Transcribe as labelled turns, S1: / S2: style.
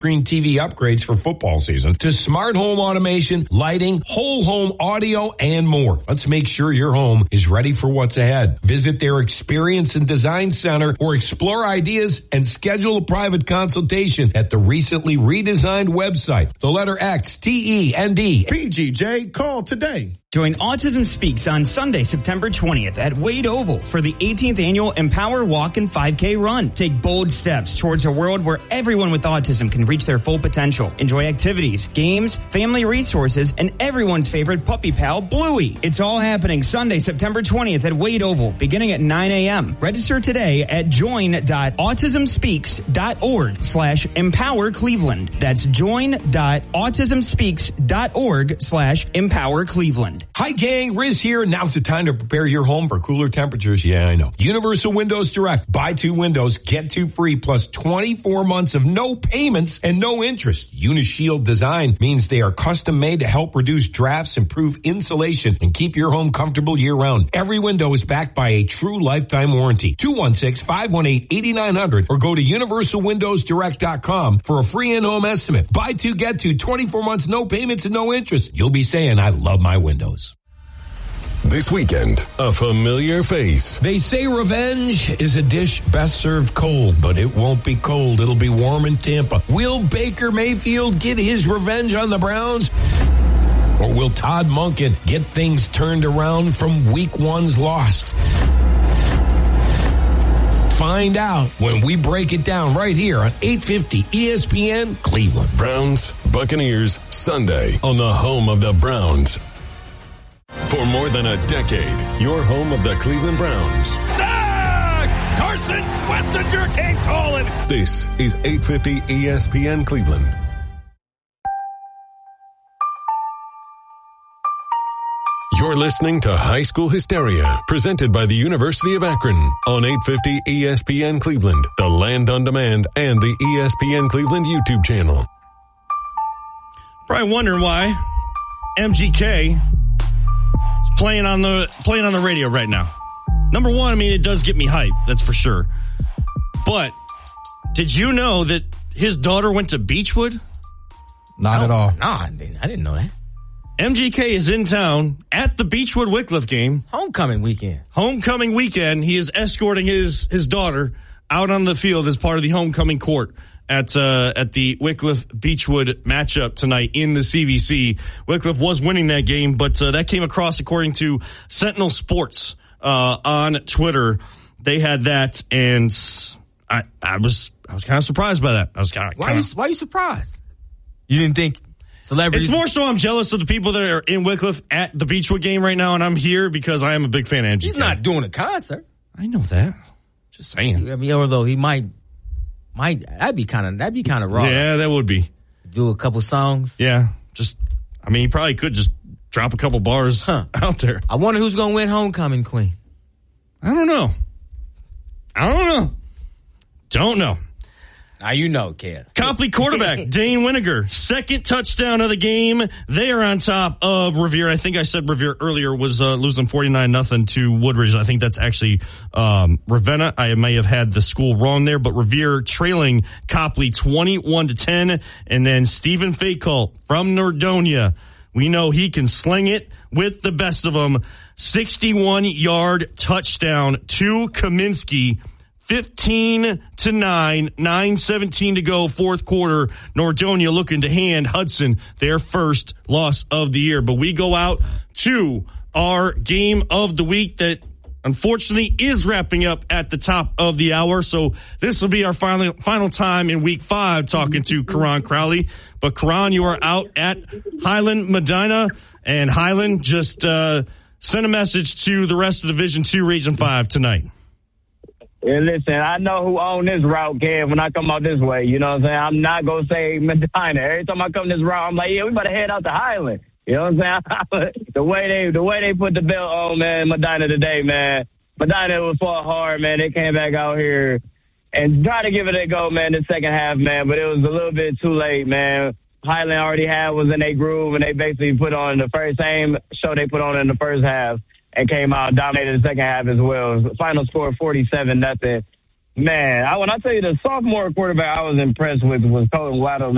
S1: Screen TV upgrades for football season to smart home automation, lighting, whole home audio, and more. Let's make sure your home is ready for what's ahead. Visit their Experience and Design Center or explore ideas and schedule a private consultation at the recently redesigned website. The letter X, TEND.
S2: PGJ, call today.
S3: Join Autism Speaks on Sunday, September 20th at Wade Oval for the 18th annual Empower Walk and 5K Run. Take bold steps towards a world where everyone with autism can reach their full potential. Enjoy activities, games, family resources, and everyone's favorite puppy pal, Bluey. It's all happening Sunday, September 20th at Wade Oval, beginning at 9 a.m. Register today at join.autismspeaks.org/Empower Cleveland. That's join.autismspeaks.org/Empower Cleveland.
S1: Hi gang, Riz here. Now's the time to prepare your home for cooler temperatures. Yeah, I know. Universal Windows Direct. Buy 2 windows, get 2 free, plus 24 months of no payments and no interest. Unishield design means they are custom made to help reduce drafts, improve insulation, and keep your home comfortable year round. Every window is backed by a true lifetime warranty. 216-518-8900 or go to universalwindowsdirect.com for a free in-home estimate. Buy 2, get 2, 24 months, no payments and no interest. You'll be saying, I love my windows.
S4: This weekend, a familiar face.
S1: They say revenge is a dish best served cold, but it won't be cold. It'll be warm in Tampa. Will Baker Mayfield get his revenge on the Browns? Or will Todd Monken get things turned around from week 1's loss? Find out when we break it down right here on 850 ESPN Cleveland.
S4: Browns, Buccaneers, Sunday on the home of the Browns. For more than a decade, your home of the Cleveland Browns.
S5: Sack! Carson Schlesinger can't call it.
S4: This is 850 ESPN Cleveland. You're listening to High School Hysteria, presented by the University of Akron on 850 ESPN Cleveland, the Land on Demand, and the ESPN Cleveland YouTube channel.
S2: Probably wondering why MGK is playing on the radio right now. Number one, I mean, it does get me hyped, that's for sure. But did you know that his daughter went to Beechwood?
S6: Not at all.
S7: No, I didn't know that.
S2: MGK is in town at the Beechwood Wycliffe game.
S7: Homecoming weekend.
S2: He is escorting his daughter out on the field as part of the homecoming court at the Wycliffe Beechwood matchup tonight in the CVC. Wycliffe was winning that game, but that came across according to Sentinel Sports on Twitter. They had that, and I was kind of surprised by that. I was kind of
S7: why are you surprised? You didn't think celebrities?
S2: It's more so I'm jealous of the people that are in Wycliffe at the Beechwood game right now, and I'm here because I am a big fan of MGK.
S7: He's not doing a concert.
S2: I know that. Just saying.
S7: I mean, although he might that'd be kind of raw.
S2: Yeah, that would be.
S7: Do a couple songs.
S2: Yeah, he probably could just drop a couple bars out there.
S7: I wonder who's gonna win homecoming queen.
S2: I don't know. Don't know.
S7: Now you know, kid.
S2: Copley quarterback Dane Winiger, second touchdown of the game. They are on top of Revere. I think I said Revere earlier was losing 49-0 to Woodridge. I think that's actually Ravenna. I may have had the school wrong there, but Revere trailing Copley 21-10, and then Stephen Fakol from Nordonia. We know he can sling it with the best of them. 61-yard touchdown to Kaminsky. 15-9, 9:17 to go, fourth quarter. Nordonia looking to hand Hudson their first loss of the year. But we go out to our game of the week that unfortunately is wrapping up at the top of the hour. So this will be our final time in week 5 talking to Karan Crowley. But Karan, you are out at Highland Medina, and Highland just sent a message to the rest of Division II Region 5 tonight.
S8: Yeah, listen, I know who own this route, Kev, when I come out this way. You know what I'm saying? I'm not going to say Medina. Every time I come this route, I'm like, yeah, we better head out to Highland. You know what I'm saying? the way they put the belt on, man, Medina today, man. Medina was fought hard, man. They came back out here and tried to give it a go, man, the second half, man. But it was a little bit too late, man. Highland already was in their groove, and they basically put on the same show they put on in the first half. And came out, dominated the second half as well. Final score 47-0. Man, when I tell you the sophomore quarterback I was impressed with was Colton Waddle.